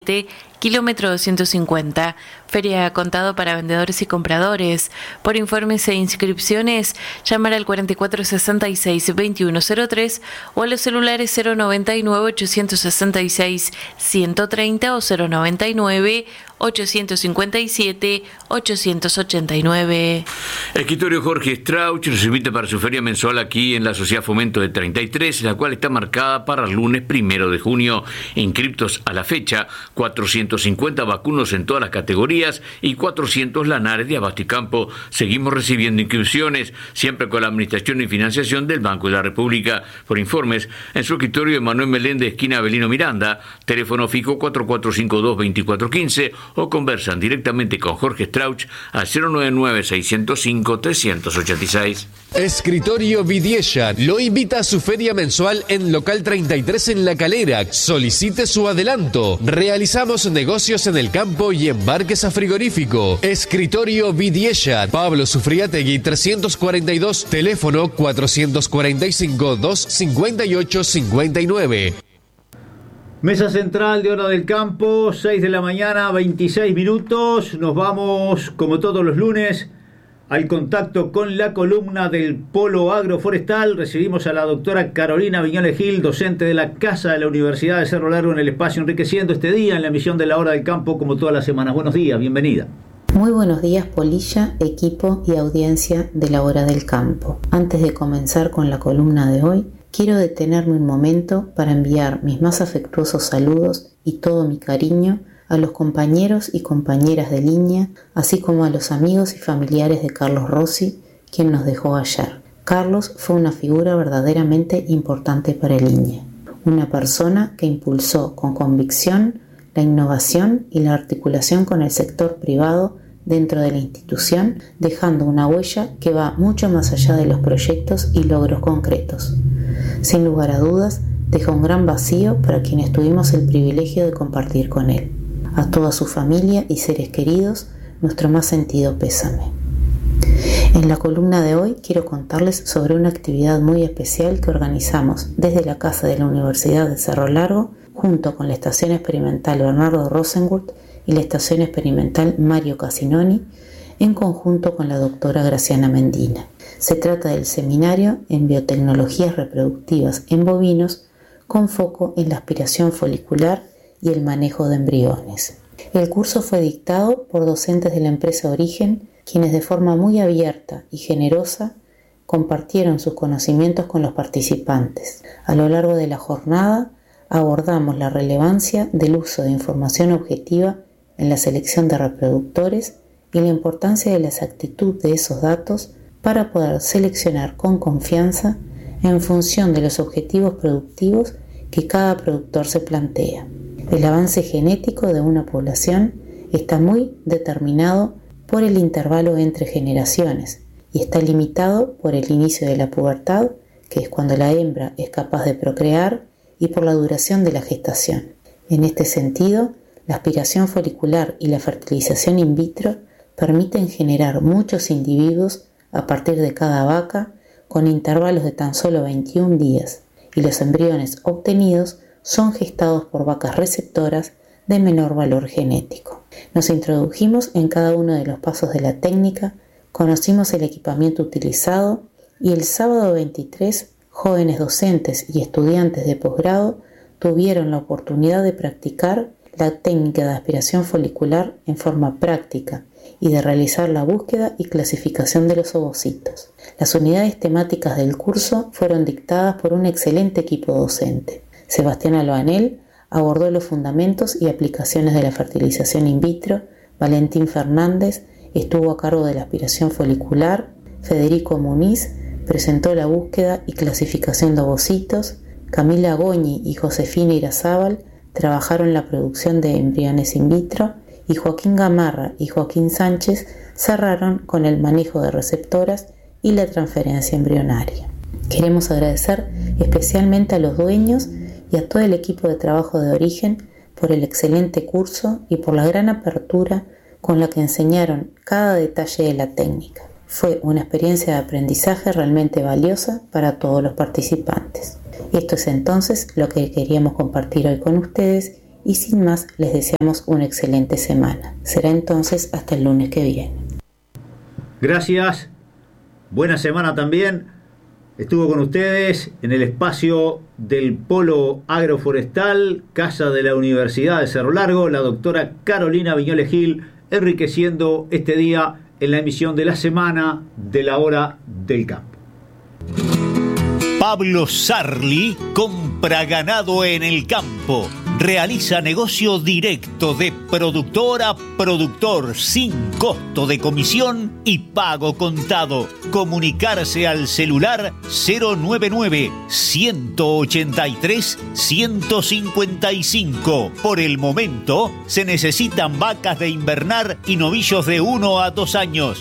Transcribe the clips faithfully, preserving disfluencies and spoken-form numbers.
siete, kilómetro doscientos cincuenta. Feria a contado para vendedores y compradores. Por informes e inscripciones, llamar al cuarenta y cuatro sesenta y seis, veintiuno cero tres o a los celulares cero noventa y nueve, ochocientos sesenta y seis, ciento treinta o cero noventa y nueve, ochocientos cincuenta y siete, ochocientos ochenta y nueve. Escritorio Jorge Strauch nos invita para su feria mensual aquí en la Sociedad Fomento de treinta y tres, la cual está marcada para el lunes primero de junio. Inscriptos a la fecha, cuatrocientos cincuenta vacunos en todas las categorías y cuatrocientos lanares de Abasticampo. Seguimos recibiendo inscripciones, siempre con la administración y financiación del Banco de la República. Por informes, en su escritorio de Manuel Meléndez, esquina Avelino Miranda, teléfono fijo cuatro cuatro cinco dos, veinticuatro quince, o conversan directamente con Jorge Strauch al cero nueve nueve, seiscientos cinco, trescientos ochenta y seis. Escritorio Vidiella lo invita a su feria mensual en local treinta y tres en La Calera. Solicite su adelanto. Realizamos negocios en el campo y embarques a frigorífico. Escritorio Vidiella, Pablo Sufriategui trescientos cuarenta y dos, teléfono cuatrocientos cuarenta y cinco, doscientos cincuenta y ocho, cincuenta y nueve. Mesa central de Hora del Campo, seis de la mañana, veintiséis minutos. Nos vamos, como todos los lunes, al contacto con la columna del Polo Agroforestal. Recibimos a la doctora Carolina Viñoles Gil, docente de la Casa de la Universidad de Cerro Largo, en el espacio Enriqueciendo este día en la emisión de la Hora del Campo, como todas las semanas. Buenos días, bienvenida. Muy buenos días, Polilla, equipo y audiencia de la Hora del Campo. Antes de comenzar con la columna de hoy, quiero detenerme un momento para enviar mis más afectuosos saludos y todo mi cariño a los compañeros y compañeras de línea, así como a los amigos y familiares de Carlos Rossi, quien nos dejó ayer. Carlos fue una figura verdaderamente importante para línea, una persona que impulsó con convicción la innovación y la articulación con el sector privado dentro de la institución, dejando una huella que va mucho más allá de los proyectos y logros concretos. Sin lugar a dudas, deja un gran vacío para quienes tuvimos el privilegio de compartir con él. A toda su familia y seres queridos, nuestro más sentido pésame. En la columna de hoy quiero contarles sobre una actividad muy especial que organizamos desde la Casa de la Universidad de Cerro Largo, junto con la Estación Experimental Bernardo Rosenwald y la Estación Experimental Mario Casinoni, en conjunto con la doctora Graciana Mendina. Se trata del seminario en biotecnologías reproductivas en bovinos, con foco en la aspiración folicular y el manejo de embriones. El curso fue dictado por docentes de la empresa Origen, quienes de forma muy abierta y generosa compartieron sus conocimientos con los participantes. A lo largo de la jornada abordamos la relevancia del uso de información objetiva en la selección de reproductores y la importancia de la exactitud de esos datos para poder seleccionar con confianza en función de los objetivos productivos que cada productor se plantea. El avance genético de una población está muy determinado por el intervalo entre generaciones y está limitado por el inicio de la pubertad, que es cuando la hembra es capaz de procrear, y por la duración de la gestación. En este sentido, la aspiración folicular y la fertilización in vitro permiten generar muchos individuos a partir de cada vaca con intervalos de tan solo veintiún días, y los embriones obtenidos son gestados por vacas receptoras de menor valor genético. Nos introdujimos en cada uno de los pasos de la técnica, conocimos el equipamiento utilizado y el sábado veintitrés, jóvenes docentes y estudiantes de posgrado tuvieron la oportunidad de practicar la técnica de aspiración folicular en forma práctica y de realizar la búsqueda y clasificación de los ovocitos. Las unidades temáticas del curso fueron dictadas por un excelente equipo docente. Sebastián Albanel abordó los fundamentos y aplicaciones de la fertilización in vitro, Valentín Fernández estuvo a cargo de la aspiración folicular, Federico Muniz presentó la búsqueda y clasificación de ovocitos, Camila Goñi y Josefina Irazábal trabajaron la producción de embriones in vitro y Joaquín Gamarra y Joaquín Sánchez cerraron con el manejo de receptoras y la transferencia embrionaria. Queremos agradecer especialmente a los dueños y a todo el equipo de trabajo de Origen por el excelente curso y por la gran apertura con la que enseñaron cada detalle de la técnica. Fue una experiencia de aprendizaje realmente valiosa para todos los participantes. Esto es entonces lo que queríamos compartir hoy con ustedes y sin más les deseamos una excelente semana. Será entonces hasta el lunes que viene. Gracias, buena semana también. Estuvo con ustedes en el espacio del Polo Agroforestal, Casa de la Universidad de Cerro Largo, la doctora Carolina Viñoles Gil, enriqueciendo este día en la emisión de la semana de la Hora del Campo. Pablo Sarli compra ganado en el campo. Realiza negocio directo de productor a productor sin costo de comisión y pago contado. Comunicarse al celular cero noventa y nueve, ciento ochenta y tres, ciento cincuenta y cinco. Por el momento se necesitan vacas de invernar y novillos de uno a dos años.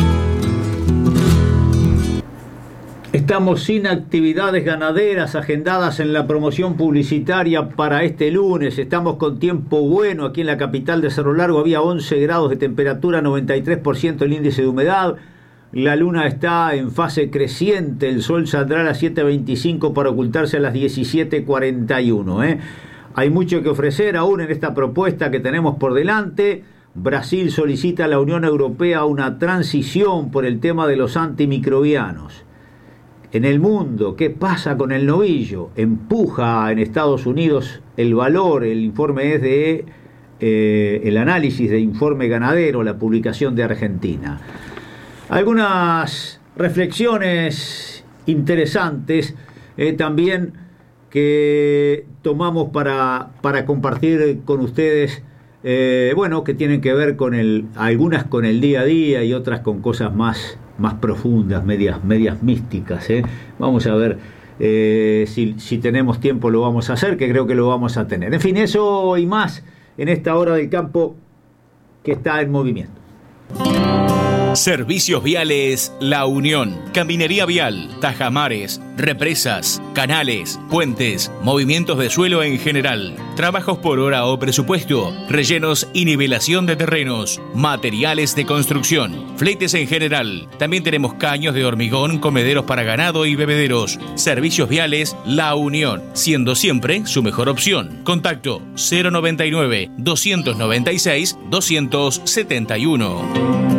Estamos sin actividades ganaderas agendadas en la promoción publicitaria para este lunes. Estamos con tiempo bueno. Aquí en la capital de Cerro Largo había once grados de temperatura, noventa y tres por ciento el índice de humedad. La luna está en fase creciente. El sol saldrá a las siete veinticinco para ocultarse a las diecisiete cuarenta y uno. ¿eh? Hay mucho que ofrecer aún en esta propuesta que tenemos por delante. Brasil solicita a la Unión Europea una transición por el tema de los antimicrobianos. En el mundo, ¿qué pasa con el novillo? Empuja en Estados Unidos el valor, el informe es de eh, el análisis de Informe Ganadero, la publicación de Argentina. Algunas reflexiones interesantes eh, también que tomamos para, para compartir con ustedes, eh, bueno, que tienen que ver con el, algunas con el día a día y otras con cosas más más profundas, medias, medias místicas. ¿eh? Vamos a ver eh, si, si tenemos tiempo lo vamos a hacer, que creo que lo vamos a tener. En fin, eso y más en esta Hora del Campo que está en movimiento. Servicios Viales La Unión. Caminería vial, tajamares, represas, canales, puentes, movimientos de suelo en general, trabajos por hora o presupuesto, rellenos y nivelación de terrenos, materiales de construcción, fletes en general. También tenemos caños de hormigón, comederos para ganado y bebederos. Servicios Viales La Unión, siendo siempre su mejor opción. Contacto cero noventa y nueve, doscientos noventa y seis, doscientos setenta y uno.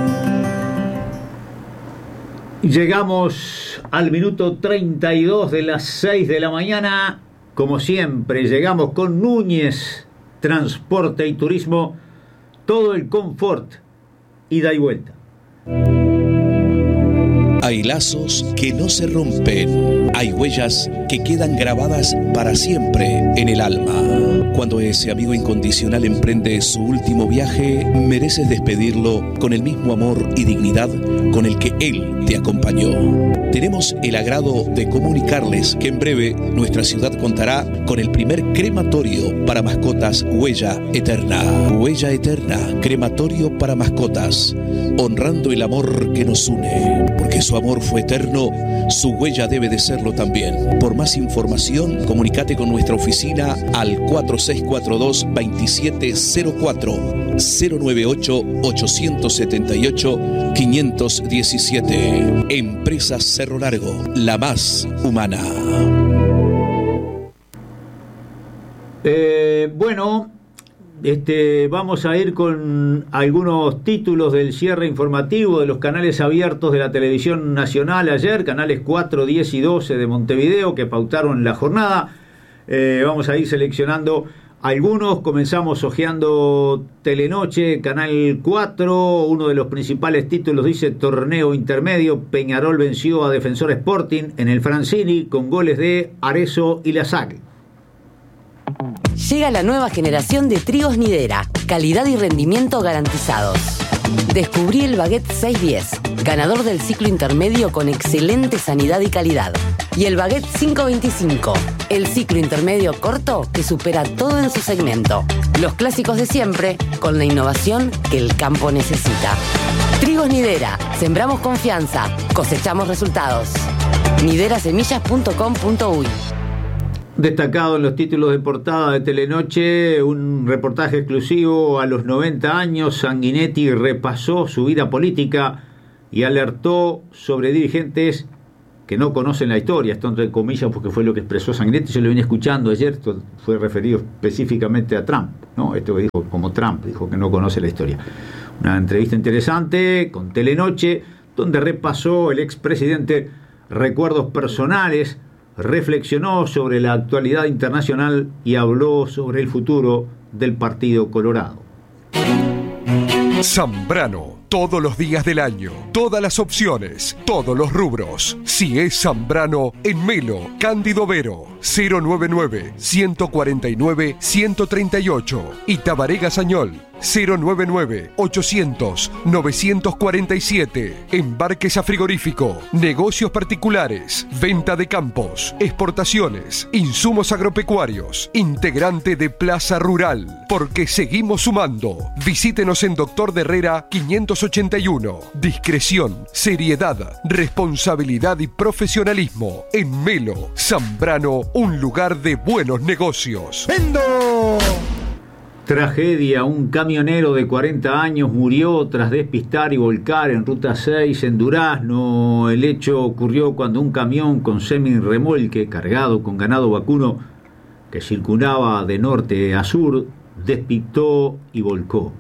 Llegamos al minuto treinta y dos de las seis de la mañana. Como siempre, llegamos con Núñez Transporte y Turismo. Todo el confort, ida y vuelta. Hay lazos que no se rompen. Hay huellas que quedan grabadas para siempre en el alma. Cuando ese amigo incondicional emprende su último viaje, mereces despedirlo con el mismo amor y dignidad con el que él te acompañó. Tenemos el agrado de comunicarles que en breve nuestra ciudad contará con el primer crematorio para mascotas Huella Eterna. Huella Eterna, crematorio para mascotas, honrando el amor que nos une. Porque su amor fue eterno, su huella debe de serlo también. Por más información, comunícate con nuestra oficina al cuatro seis cuatro dos, dos siete cero cuatro, cero nueve ocho, ocho siete ocho, cinco uno siete. Empresa Cerro Largo, la más humana. Eh, bueno, este, vamos a ir con algunos títulos del cierre informativo de los canales abiertos de la televisión nacional ayer, canales cuatro, diez y doce de Montevideo, que pautaron la jornada. Eh, vamos a ir seleccionando algunos. Comenzamos hojeando Telenoche, Canal cuatro. Uno de los principales títulos dice: torneo intermedio, Peñarol venció a Defensor Sporting en el Francini con goles de Arezzo y Lasalle. Llega la nueva generación de trigos Nidera, calidad y rendimiento garantizados. Descubrí el Baguette seiscientos diez, ganador del ciclo intermedio con excelente sanidad y calidad. Y el Baguette quinientos veinticinco, el ciclo intermedio corto que supera todo en su segmento. Los clásicos de siempre, con la innovación que el campo necesita. Trigos Nidera, sembramos confianza, cosechamos resultados. nidera semillas punto com punto uy. Destacado en los títulos de portada de Telenoche, un reportaje exclusivo a los noventa años. Sanguinetti repasó su vida política y alertó sobre dirigentes que no conocen la historia, esto entre comillas porque fue lo que expresó Sanguinetti, yo lo vine escuchando ayer, esto fue referido específicamente a Trump, ¿no? Esto que dijo como Trump, dijo que no conoce la historia. Una entrevista interesante con Telenoche, donde repasó el expresidente recuerdos personales, reflexionó sobre la actualidad internacional y habló sobre el futuro del Partido Colorado. Zambrano, todos los días del año, todas las opciones, todos los rubros. Si es Zambrano, en Melo, Cándido Vero, cero noventa y nueve, ciento cuarenta y nueve, ciento treinta y ocho. Y Tabaré Gazañol, cero noventa y nueve, ochocientos, novecientos cuarenta y siete. Embarques a frigorífico, negocios particulares, venta de campos, exportaciones, insumos agropecuarios, integrante de Plaza Rural, porque seguimos sumando. Visítenos en Doctor de Herrera quinientos ochenta y uno. Discreción, seriedad, responsabilidad y profesionalismo. En Melo, Zambrano, un lugar de buenos negocios. ¡Vendo! Tragedia, un camionero de cuarenta años murió tras despistar y volcar en Ruta seis en Durazno. El hecho ocurrió cuando un camión con semirremolque cargado con ganado vacuno que circulaba de norte a sur despistó y volcó.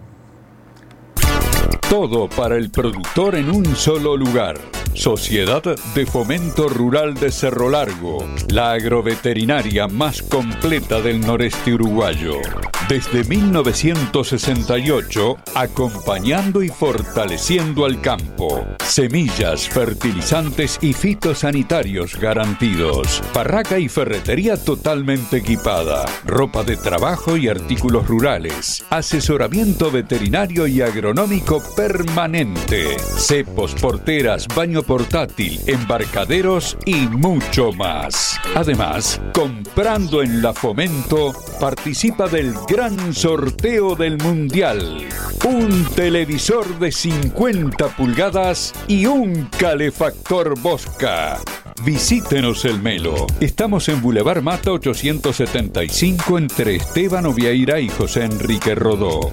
Todo para el productor en un solo lugar. Sociedad de Fomento Rural de Cerro Largo, la agroveterinaria más completa del noreste uruguayo. Desde mil novecientos sesenta y ocho, acompañando y fortaleciendo al campo. Semillas, fertilizantes y fitosanitarios garantidos. Barraca y ferretería totalmente equipada. Ropa de trabajo y artículos rurales. Asesoramiento veterinario y agronómico permanente. Cepos, porteras, baño portátil, embarcaderos y mucho más. Además, comprando en la Fomento, participa del gran sorteo del Mundial. Un televisor de cincuenta pulgadas y un calefactor Bosca. Visítenos el Melo. Estamos en Boulevard Mata ochocientos setenta y cinco entre Esteban Oviaira y José Enrique Rodó.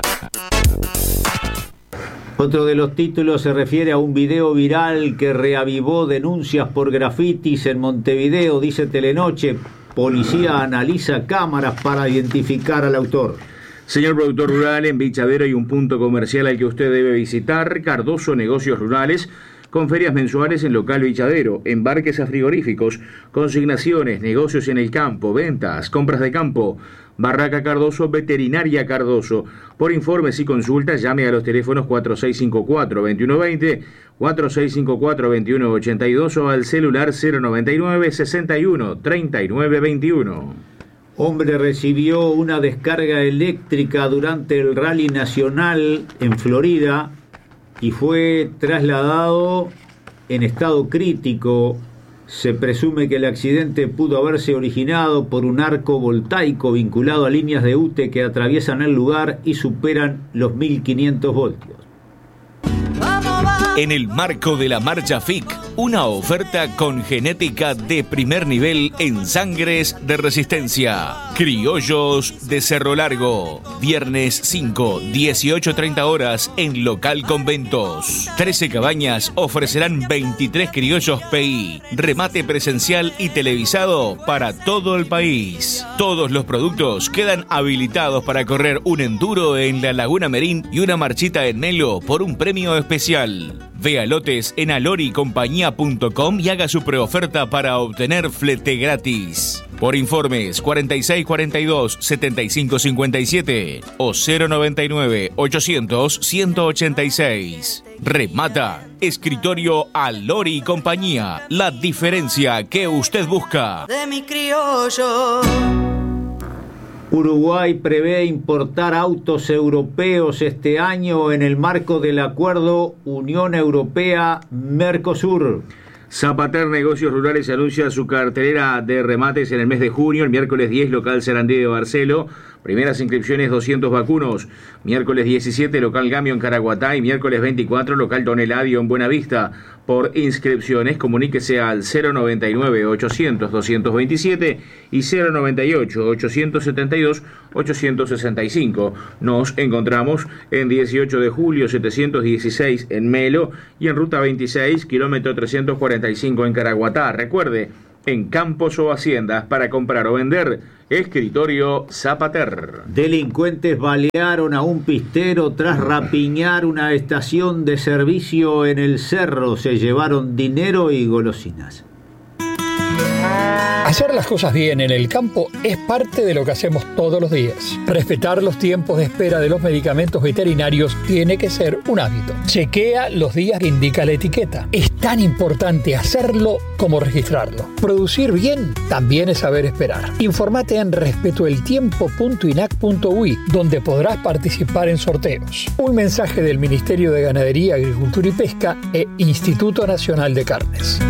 Otro de los títulos se refiere a un video viral que reavivó denuncias por grafitis en Montevideo, dice Telenoche. Policía analiza cámaras para identificar al autor. Señor productor rural, en Bichadero hay un punto comercial al que usted debe visitar, Cardoso Negocios Rurales, con ferias mensuales en local Bichadero, embarques a frigoríficos, consignaciones, negocios en el campo, ventas, compras de campo. Barraca Cardoso, Veterinaria Cardoso. Por informes y consultas, llame a los teléfonos cuatro seis cinco cuatro, dos uno dos cero, cuatro seis cinco cuatro, dos uno ocho dos o al celular cero noventa y nueve, sesenta y uno, treinta y nueve veintiuno. Hombre recibió una descarga eléctrica durante el Rally Nacional en Florida y fue trasladado en estado crítico. Se presume que el accidente pudo haberse originado por un arco voltaico vinculado a líneas de U T E que atraviesan el lugar y superan los mil quinientos voltios. En el marco de la Marcha F I C, una oferta con genética de primer nivel en sangres de resistencia. Criollos de Cerro Largo. Viernes cinco, dieciocho treinta horas en local Conventos. trece cabañas ofrecerán veintitrés criollos P I. Remate presencial y televisado para todo el país. Todos los productos quedan habilitados para correr un enduro en la Laguna Merín y una marchita en Melo por un premio especial. Vea lotes en aloricompañía punto com y haga su preoferta para obtener flete gratis. Por informes cuarenta y seis cuarenta y dos, setenta y cinco cincuenta y siete o cero noventa y nueve, ochocientos, ciento ochenta y seis. Remata Escritorio Alori y Compañía. La diferencia que usted busca. De mi criollo. Uruguay prevé importar autos europeos este año en el marco del acuerdo Unión Europea-Mercosur. Zapater Negocios Rurales anuncia su cartelera de remates en el mes de junio, el miércoles diez, local Sarandí de Barcelo. Primeras inscripciones doscientos vacunos. Miércoles diecisiete, local Gamio en Caraguatá y miércoles veinticuatro, local Don Eladio en Buenavista. Por inscripciones, comuníquese al cero noventa y nueve, ochocientos, doscientos veintisiete y cero noventa y ocho, ochocientos setenta y dos, ochocientos sesenta y cinco. Nos encontramos en dieciocho de julio, setecientos dieciséis en Melo y en ruta veintiséis, kilómetro trescientos cuarenta y cinco en Caraguatá. Recuerde, en campos o haciendas para comprar o vender, Escritorio Zapater. Delincuentes balearon a un pistero tras rapiñar una estación de servicio en el Cerro. Se llevaron dinero y golosinas. Hacer las cosas bien en el campo es parte de lo que hacemos todos los días. Respetar los tiempos de espera de los medicamentos veterinarios tiene que ser un hábito. Chequea los días que indica la etiqueta. Es tan importante hacerlo como registrarlo. Producir bien también es saber esperar. Infórmate en respetoeltiempo punto inac punto uy, donde podrás participar en sorteos. Un mensaje del Ministerio de Ganadería, Agricultura y Pesca e Instituto Nacional de Carnes.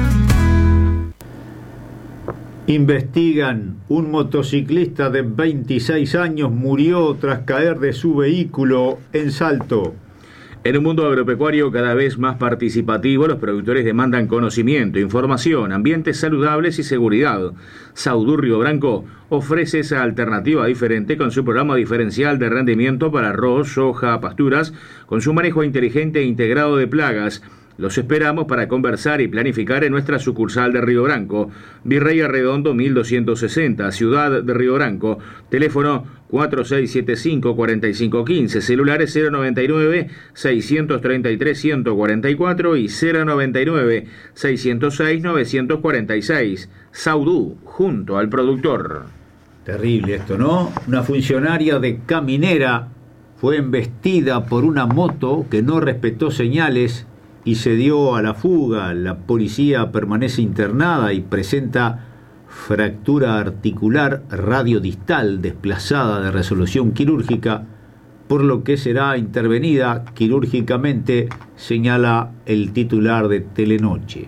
Investigan. Un motociclista de veintiséis años murió tras caer de su vehículo en Salto. En un mundo agropecuario cada vez más participativo, los productores demandan conocimiento, información, ambientes saludables y seguridad. Saudú Río Branco ofrece esa alternativa diferente con su programa diferencial de rendimiento para arroz, soja, pasturas, con su manejo inteligente e integrado de plagas. Los esperamos para conversar y planificar en nuestra sucursal de Río Branco, Virrey Arredondo mil doscientos sesenta, Ciudad de Río Branco. Teléfono cuatro seis siete cinco, cuatro cinco uno cinco, celulares cero noventa y nueve, seiscientos treinta y tres, ciento cuarenta y cuatro y cero noventa y nueve, seiscientos seis, novecientos cuarenta y seis. Saudú, junto al productor. Terrible esto, ¿no? Una funcionaria de Caminera fue embestida por una moto que no respetó señales y se dio a la fuga. La policía permanece internada y presenta fractura articular radiodistal desplazada de resolución quirúrgica, por lo que será intervenida quirúrgicamente, señala el titular de Telenoche.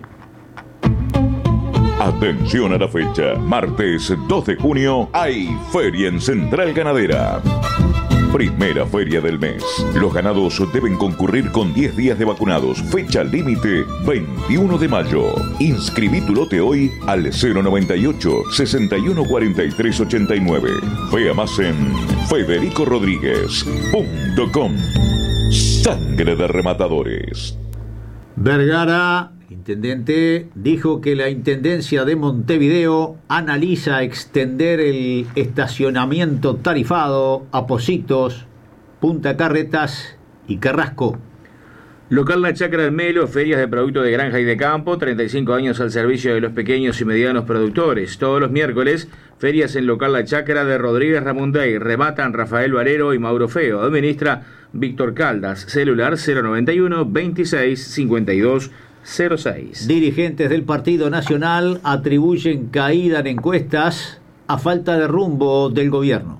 Atención a la fecha, martes dos de junio hay feria en Central Ganadera. Primera feria del mes. Los ganados deben concurrir con diez días de vacunados. Fecha límite veintiuno de mayo. Inscribí tu lote hoy al cero noventa y ocho, sesenta y uno cuarenta y tres ochenta y nueve. Vea más en federico rodríguez punto com. Sangre de rematadores. Vergara, intendente, dijo que la Intendencia de Montevideo analiza extender el estacionamiento tarifado a Pocitos, Punta Carretas y Carrasco. Local La Chacra del Melo, ferias de productos de granja y de campo, treinta y cinco años al servicio de los pequeños y medianos productores. Todos los miércoles, ferias en Local La Chacra de Rodríguez Ramundey. Rematan Rafael Varero y Mauro Feo. Administra Víctor Caldas. Celular cero noventa y uno, veintiséis, cincuenta y dos, cero seis. Dirigentes del Partido Nacional atribuyen caída en encuestas a falta de rumbo del gobierno.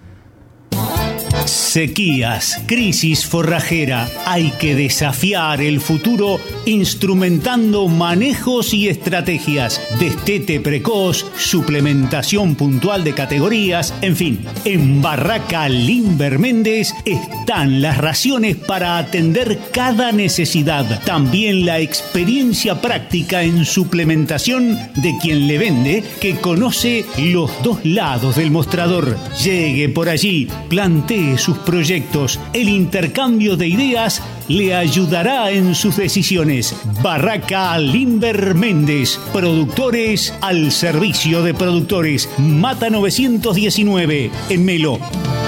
Sequías, crisis forrajera. Hay que desafiar el futuro instrumentando manejos y estrategias. Destete precoz, suplementación puntual de categorías, en fin. En Barraca Limber Méndez están las raciones para atender cada necesidad. También la experiencia práctica en suplementación de quien le vende, que conoce los dos lados del mostrador. Llegue por allí, plantee sus proyectos. El intercambio de ideas le ayudará en sus decisiones. Barraca Limber Méndez, productores al servicio de productores. Mata novecientos diecinueve en Melo.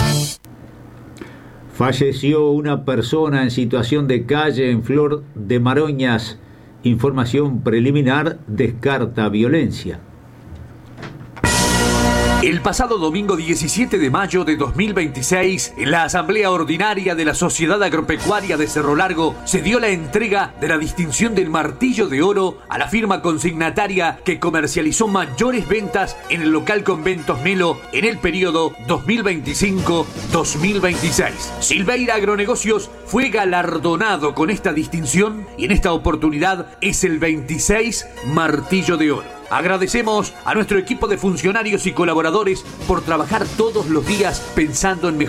Falleció una persona en situación de calle en Flor de Maroñas. Información preliminar descarta violencia. El pasado domingo diecisiete de mayo de dos mil veintiséis, en la Asamblea Ordinaria de la Sociedad Agropecuaria de Cerro Largo, se dio la entrega de la distinción del Martillo de Oro a la firma consignataria que comercializó mayores ventas en el local Conventos Melo en el periodo dos mil veinticinco a dos mil veintiséis. Silveira Agronegocios fue galardonado con esta distinción y en esta oportunidad es el veintiséis Martillo de Oro. Agradecemos a nuestro equipo de funcionarios y colaboradores por trabajar todos los días pensando en mejorar